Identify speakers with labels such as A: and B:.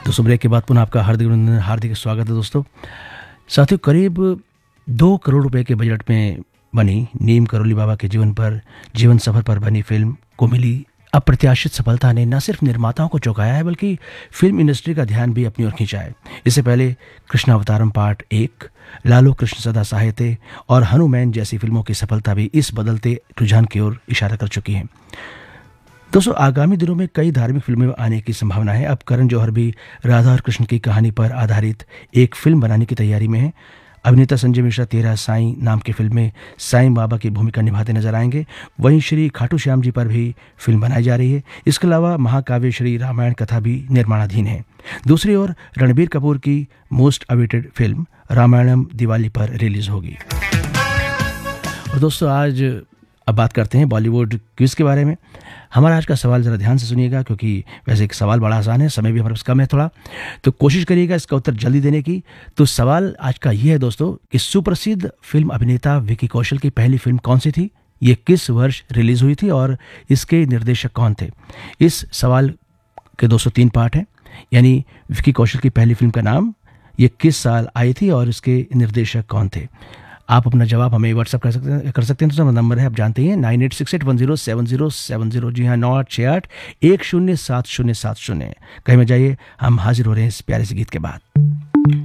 A: दोस्तों ब्रेक के बाद पुनः आपका हार्दिक स्वागत है दोस्तों। साथियों, करीब 2 करोड़ रुपए के बजट में बनी नीम करोली बाबा के जीवन सफर पर बनी फिल्म को मिली अप्रत्याशित सफलता ने न सिर्फ निर्माताओं को चौंकाया है बल्कि फिल्म इंडस्ट्री का ध्यान भी अपनी ओर खींचा है। इससे पहले कृष्णावतारम पार्ट 1, लालो कृष्ण सदा साहित्य और हनुमान जैसी फिल्मों की सफलता भी इस बदलते रुझान की ओर इशारा कर चुकी है। दोस्तों, आगामी दिनों में कई धार्मिक फिल्में आने की संभावना है। अब करण जौहर भी राधा और कृष्ण की कहानी पर आधारित एक फिल्म बनाने की तैयारी में है। अभिनेता संजय मिश्रा 13 साईं नाम की फिल्म में साईं बाबा की भूमिका निभाते नजर आएंगे। वहीं श्री खाटू श्याम जी पर भी फिल्म बनाई जा रही है। इसके अलावा महाकाव्य श्री रामायण कथा भी निर्माणाधीन है। दूसरी ओर रणबीर कपूर की most awaited film Ramayanam Diwali पर रिलीज होगी। और दोस्तों, आज अब बात करते हैं बॉलीवुड क्विज के बारे में। हमारा आज का सवाल ज़रा ध्यान से सुनिएगा, क्योंकि वैसे एक सवाल बड़ा आसान है, समय भी हमारे पास कम है थोड़ा, तो कोशिश करिएगा इसका उत्तर जल्दी देने की। तो सवाल आज का ये है दोस्तों कि सुप्रसिद्ध फिल्म अभिनेता विकी कौशल की पहली फिल्म कौन सी थी, ये किस वर्ष रिलीज हुई थी और इसके निर्देशक कौन थे। इस सवाल के 203 पार्ट हैं, यानी विकी कौशल की पहली फिल्म का नाम, ये किस साल आई थी और इसके निर्देशक कौन थे। आप अपना जवाब हमें व्हाट्सअप कर सकते हैं। तो हमारा नंबर है, आप जानते हैं, 9868107070। जी हाँ, 9868107070। कहीं में जाइए, हम हाजिर हो रहे हैं इस प्यारे से गीत के बाद।